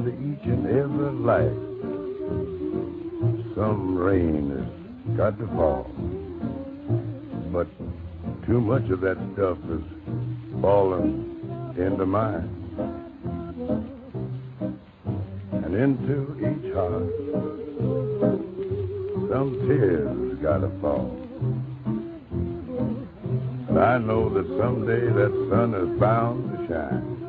into each and every life, some rain has got to fall. But too much of that stuff has fallen into mine. And into each heart, some tears got to fall. I know that someday that sun is bound to shine.